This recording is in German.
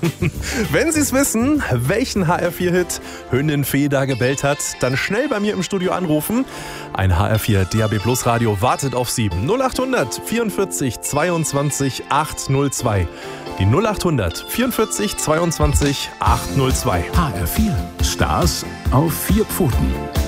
Wenn Sie es wissen, welchen HR4-Hit Hündin Fee da gebellt hat, dann schnell bei mir im Studio anrufen. Ein HR4 DAB Plus Radio wartet auf Sie. 0800 44 22 802. Die 0800 44 22 802. HR4. Stars auf 4 Pfoten.